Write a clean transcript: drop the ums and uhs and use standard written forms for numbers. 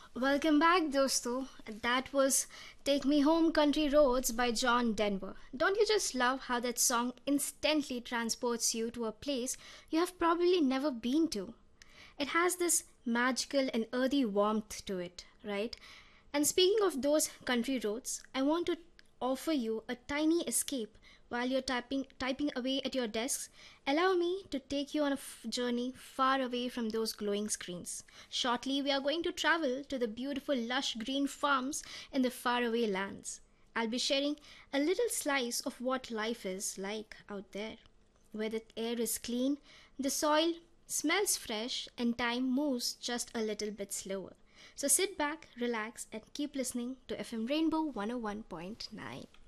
Welcome back, dosto. That was Take Me Home Country Roads by John Denver. Don't you just love how that song instantly transports you to a place you have probably never been to? It has this magical and earthy warmth to it, right? And speaking of those country roads, I want to offer you a tiny escape while you're typing away at your desks. Allow me to take you on a journey far away from those glowing screens. Shortly, we are going to travel to the beautiful lush green farms in the faraway lands. I'll be sharing a little slice of what life is like out there, where the air is clean, the soil smells fresh, and time moves just a little bit slower. So sit back, relax, and keep listening to FM Rainbow 101.9.